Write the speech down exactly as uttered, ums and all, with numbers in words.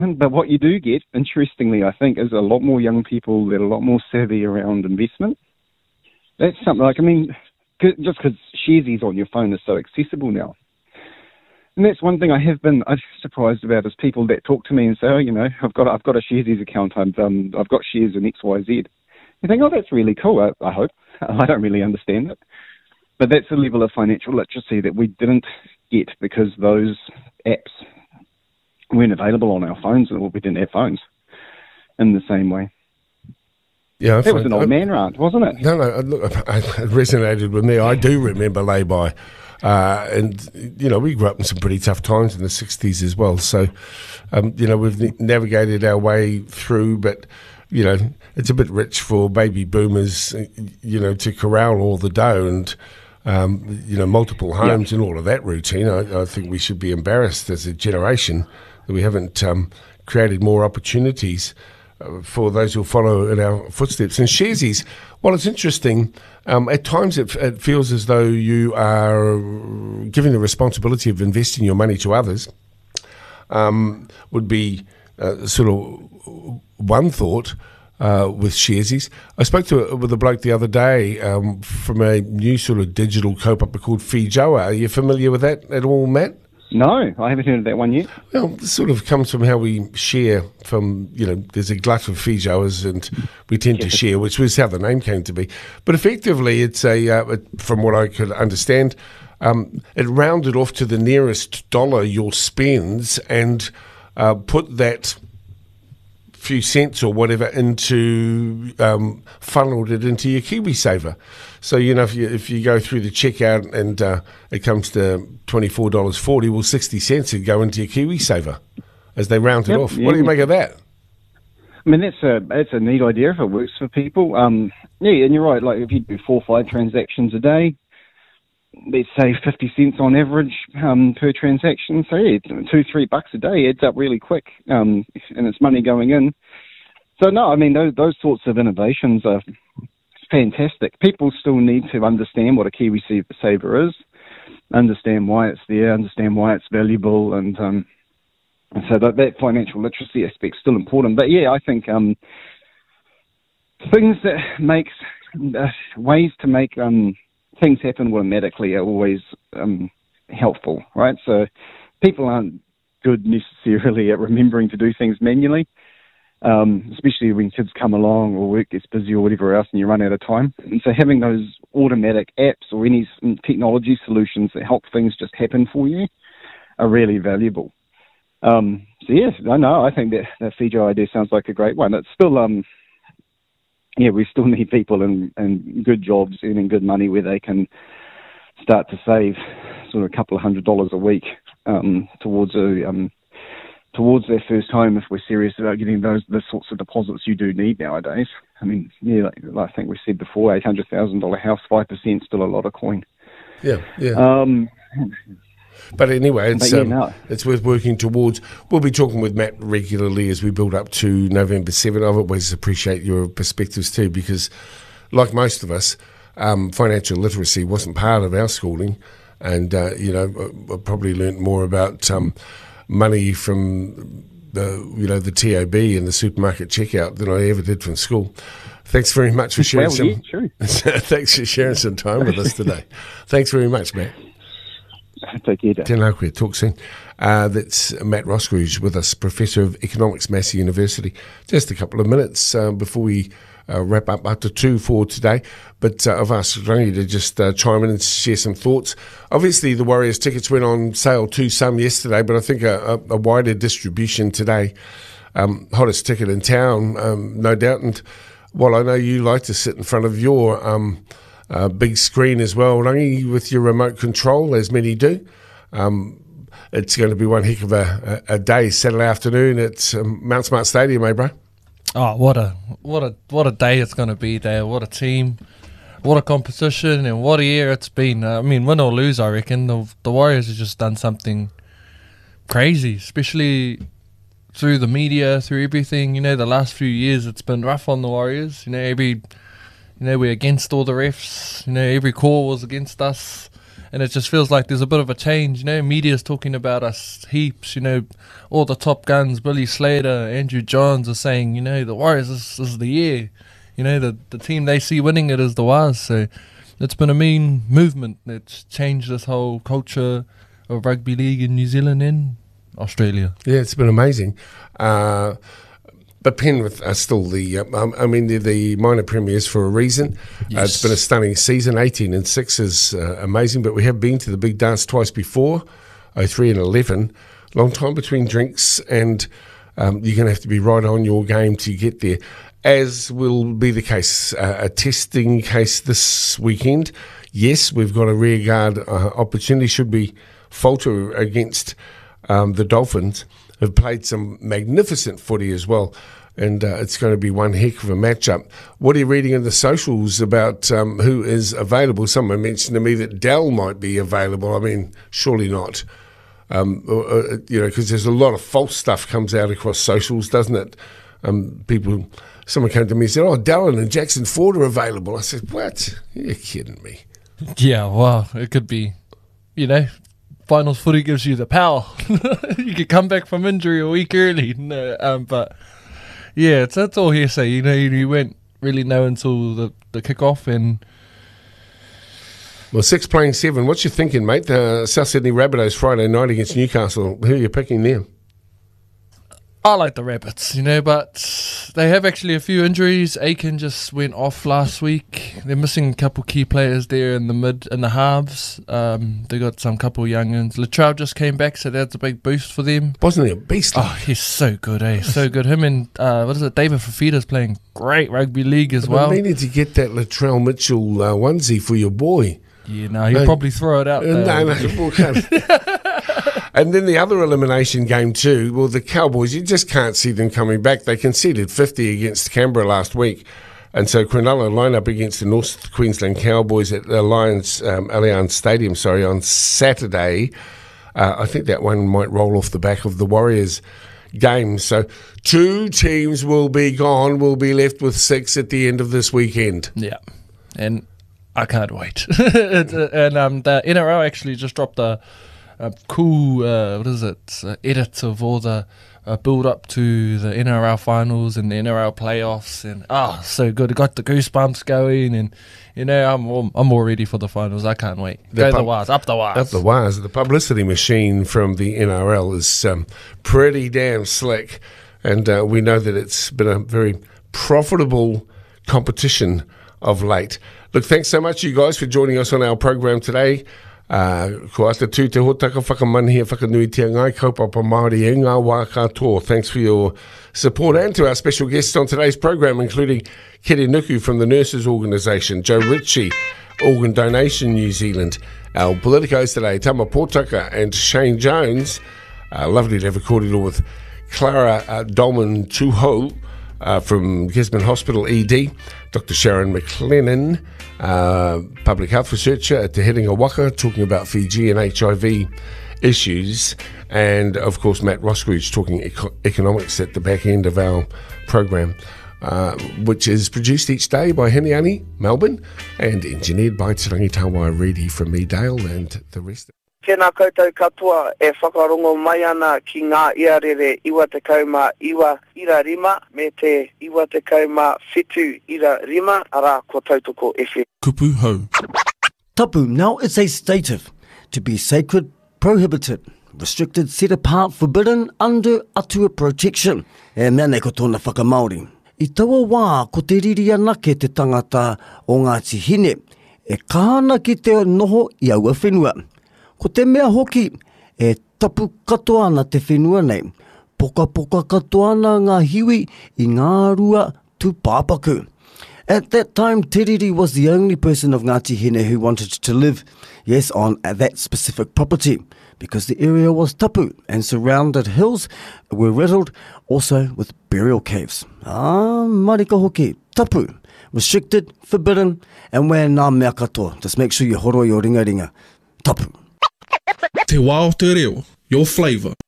But what you do get, interestingly, I think, is a lot more young people that are a lot more savvy around investment. That's something like, I mean, c- just because Sharesies on your phone is so accessible now. And that's one thing I have been I'm surprised about is people that talk to me and say, oh, you know, I've got I've got a Sharesies account, I've, um, I've got shares in X Y Z. You think, oh, that's really cool, I, I hope. I don't really understand it. But that's a level of financial literacy that we didn't get because those apps weren't available on our phones, or we didn't have phones in the same way. Yeah, I that was find, an old I, man rant, wasn't it? No, no, look, it resonated with me. I do remember lay-by. Uh, and, you know, we grew up in some pretty tough times in the sixties as well. So, um, you know, we've navigated our way through, but, you know, it's a bit rich for baby boomers, you know, to corral all the dough and, um, you know, multiple homes yeah. and all of that routine. I, I think we should be embarrassed as a generation that we haven't um, created more opportunities uh, for those who follow in our footsteps. And Sharesies, well, it's interesting. Um, at times it, it feels as though you are giving the responsibility of investing your money to others, um, would be uh, sort of one thought uh, with Sharesies. I spoke to with a bloke the other day um, from a new sort of digital co-op called Fijoa. Are you familiar with that at all, Matt? No, I haven't heard of that one yet. Well, this sort of comes from how we share from, you know, there's a glut of Fijoas and we tend to share, which was how the name came to be. But effectively, it's a, uh, it, from what I could understand, um, it rounded off to the nearest dollar your spends and uh, put that few cents or whatever into, um, funneled it into your KiwiSaver. So, you know, if you if you go through the checkout and uh, it comes to twenty-four dollars forty, well, sixty cents would go into your KiwiSaver as they round it yep, off. Yeah. What do you make of that? I mean, that's a that's a neat idea if it works for people. Um, yeah, and you're right. Like if you do four or five transactions a day, let's say fifty cents on average um, per transaction. So yeah, two three bucks a day adds up really quick, um, and it's money going in. So no, I mean those those sorts of innovations are fantastic. People still need to understand what a KiwiSaver is, understand why it's there, understand why it's valuable, and um, and so that, that financial literacy aspect is still important. But yeah, I think um, things that makes uh, ways to make um, things happen automatically are always um, helpful, right? So people aren't good necessarily at remembering to do things manually. Um, especially when kids come along or work gets busy or whatever else and you run out of time. And so having those automatic apps or any technology solutions that help things just happen for you are really valuable. Um, so yes, I know, I think that that Fijo idea sounds like a great one. It's still, um, yeah, we still need people in, in good jobs earning good money where they can start to save sort of a couple of hundred dollars a week um, towards a um, towards their first home if we're serious about getting those the sorts of deposits you do need nowadays. I mean, yeah, like, like I think we said before, eight hundred thousand dollars house, five percent still a lot of coin. Yeah, yeah. Um, but anyway, it's, but yeah, um, no. it's worth working towards. We'll be talking with Matt regularly as we build up to November seventh. I always appreciate your perspectives too, because like most of us, um, financial literacy wasn't part of our schooling. And, uh, you know, I probably learnt more about um, money from the, you know, the T O B and the supermarket checkout than I ever did from school. Thanks very much for sharing well, some. Yeah, true. Thanks for sharing some time with us today. Thanks very much, Matt. Take care, Dave. Tēnā koe, talk soon. Uh, that's Matt Roskridge with us, Professor of Economics, Massey University. Just a couple of minutes uh, before we uh, wrap up after two for today. But uh, I've asked Rangi to just uh, chime in and share some thoughts. Obviously, the Warriors tickets went on sale to some yesterday, but I think a, a, a wider distribution today. Um, hottest ticket in town, um, no doubt. And while I know you like to sit in front of your um, uh, big screen as well, Rangi, with your remote control, as many do, um, it's going to be one heck of a, a, a day, Saturday afternoon at um, Mount Smart Stadium, eh, bro? Oh, what a what a what a day it's going to be there! What a team, what a competition, and what a year it's been. Uh, I mean, win or lose, I reckon the the Warriors have just done something crazy, especially through the media, through everything. You know, the last few years it's been rough on the Warriors. You know, every you know we're against all the refs. You know, every call was against us. and it just feels like there's a bit of a change. You know, media's talking about us heaps. You know, all the top guns, Billy Slater, Andrew Johns, are saying, you know, the Warriors, this, this is the year. You know, the the team they see winning it is the Wars. So it's been a mean movement. It's changed this whole culture of rugby league in New Zealand and Australia. Yeah, it's been amazing. Uh, but Penrith are still the, um, I mean, they're the minor premiers for a reason. Yes. Uh, it's been a stunning season. eighteen and six is uh, amazing, but we have been to the big dance twice before, oh three and eleven. Long time between drinks, and um, you're going to have to be right on your game to get there, as will be the case. Uh, a testing case this weekend. Yes, we've got a rear guard uh, opportunity should we falter against um, the Dolphins, have played some magnificent footy as well, and uh, it's going to be one heck of a matchup. What are you reading in the socials about um, who is available? Someone mentioned to me that Dell might be available. I mean, surely not. Um, uh, you know, because there's a lot of false stuff comes out across socials, doesn't it? Um, people, someone came to me and said, "Oh, Dallin and Jackson Ford are available." I said, "What? You're kidding me." Yeah, well, it could be, you know, finals footy gives you the power. You could come back from injury a week early. No, um, but yeah, it's, that's all hearsay. You know, you won't really know until the, the kick-off. And well, six playing seven. What's your thinking, mate? The South Sydney Rabbitohs Friday night against Newcastle. Who are you picking there? I like the Rabbits, you know, but they have actually a few injuries. Aiken just went off last week. They're missing a couple key players there in the mid and the halves. Um, they got some couple young ones. Latrell just came back, so that's a big boost for them. Wasn't he a beast? Oh, he's so good, eh? So good. Him and, uh, what is it, David Fafita's playing great rugby league as But well. we needed to get that Latrell Mitchell uh, onesie for your boy. Yeah, no, he'll No. probably throw it out there. No, no, well, can't. And then the other elimination game too, well, the Cowboys, you just can't see them coming back. They conceded fifty against Canberra last week. And so Cronulla line up against the North Queensland Cowboys at the Lions, um, Allianz Stadium, sorry, on Saturday. Uh, I think that one might roll off the back of the Warriors game. So two teams will be gone. We'll be left with six at the end of this weekend. Yeah, and I can't wait. And um, the N R L actually just dropped a, a cool, uh, what is it, uh, edit of all the uh, build up to the N R L finals and the N R L playoffs, and oh, so good. It got the goosebumps going, and you know, I'm all, I'm all ready for the finals. I can't wait. The Go pub- the Wires, up the Wires. Up the Wires. The publicity machine from the N R L is um, pretty damn slick, and uh, we know that it's been a very profitable competition of late. Look, thanks so much, you guys, for joining us on our program today. Uh, ko ata tū te hotaka whakamanhi e whakanuitia ngai kaupapa Māori e ngā wā katoa. Thanks for your support, and to our special guests on today's program, including Kere Nuku from the Nurses Organisation, Joe Ritchie, Organ Donation New Zealand, our politicos today, Tama Pōtaka and Shane Jones. Uh, lovely to have recorded all with Clara uh, Dolman Chuho uh, from Gisborne Hospital E D, Doctor Sharon McLennan, uh, public health researcher at Te Herenga Waka, talking about Fiji and H I V issues, and of course Matt Roscridge talking eco- economics at the back end of our program, uh, which is produced each day by Heniani, Melbourne, and engineered by Te Rangitawa Reedy from me, Dale, and the rest. Tēnā koutou katoa e whakarongo mai ana ki ngā iarere iwa te kauma iwa ira rima me te iwa te kauma whitu ira rima ara ko tautoko F M. Kupu hau. Tapu now is a stative, to be sacred, prohibited, restricted, set apart, forbidden, under atua protection. E mea nei ko tōna whakamaori. I taua wā ko te riri anake te tangata o Ngāti Hine, e kāna ki te noho i aua whenua. Ko te mea hoki, e tapu katoa ana te whenua nei. Poka poka katoa ana ngā hiwi i ngā rua tūpāpaku. At that time, Te Riri was the only person of Ngāti Hine who wanted to live, yes, on that specific property, because the area was tapu and surrounded hills were riddled also with burial caves. Ah, marika hoki, tapu, restricted, forbidden, and where nā mea katoa. Just make sure you horo your ringa ringa. Tapu. Te wā o te reo, your flavour.